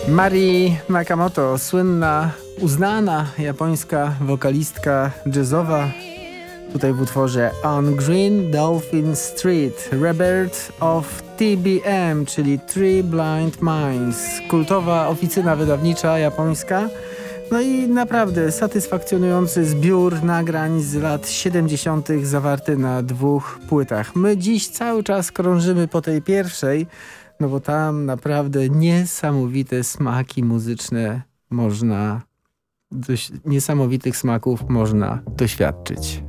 Mari Nakamoto, słynna, uznana japońska wokalistka jazzowa. Tutaj w utworze On Green Dolphin Street, Rebirth of TBM, czyli Three Blind Minds. Kultowa oficyna wydawnicza japońska. No i naprawdę satysfakcjonujący zbiór nagrań z lat 70. zawarty na 2 płytach. My dziś cały czas krążymy po tej pierwszej, no bo tam naprawdę niesamowite smaki muzyczne niesamowitych smaków można doświadczyć.